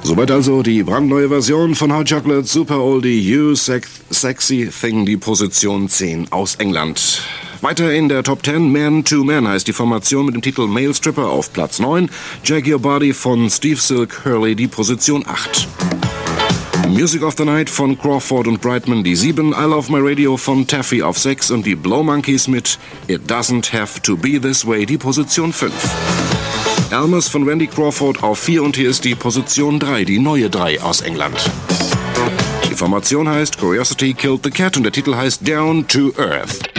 Soweit also die brandneue Version von Hot Chocolate, Super Oldie, You Sexy Thing, die Position 10 aus England. Weiter in der Top 10, Man to Man heißt die Formation mit dem Titel Male Stripper auf Platz 9. Jack Your Body von Steve Silk Hurley, die Position 8. Music of the Night von Crawford und Brightman, die 7. I Love My Radio von Taffy auf 6 und die Blow Monkeys mit It Doesn't Have to Be This Way, die Position 5. Almas von Randy Crawford auf 4 und hier ist die Position 3, die neue 3 aus England. Die Formation heißt Curiosity Killed the Cat und der Titel heißt Down to Earth.